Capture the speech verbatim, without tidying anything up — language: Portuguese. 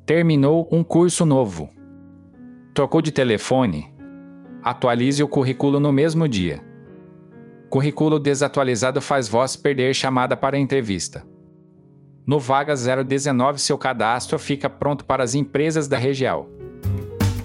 Terminou um curso novo. Trocou de telefone? Atualize o currículo no mesmo dia. Currículo desatualizado faz voz perder chamada para entrevista. No Vaga zero dezenove, seu cadastro fica pronto para as empresas da região.